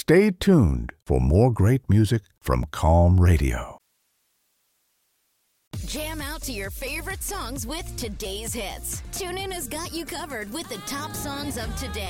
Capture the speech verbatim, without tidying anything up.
Stay tuned for more great music from Calm Radio. Jam out to your favorite songs with today's hits. TuneIn has got you covered with the top songs of today.